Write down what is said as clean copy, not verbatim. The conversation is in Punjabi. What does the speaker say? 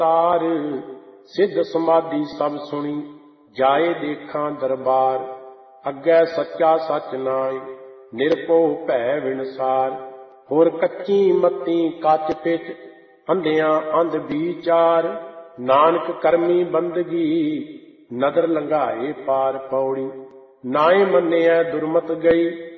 ਤਾਰ ਸਿੱਧ ਸਮਾਧੀ ਸਭ ਸੁਣੀ ਜਾਏ ਦੇਖਾਂ ਦਰਬਾਰ। ਅੱਗੇ ਸੱਚਾ ਸੱਚ ਨਾਏ ਨਿਰਭਉ ਭੈ ਵਿਣਸਾਰ। ਹੋਰ ਕੱਚੀ ਮੱਤੀ ਕੱਚ ਪਿਚ ਅੰਧਿਆਂ ਅੰਧ ਵਿਚਾਰ। ਨਾਨਕ ਕਰਮੀ ਬੰਦਗੀ ਨਦਰ ਲੰਘਾਏ ਪਾਰ। ਪੌੜੀ ਨਾਏ ਮੰਨਿਐ ਦੁਰਮਤ ਗਈ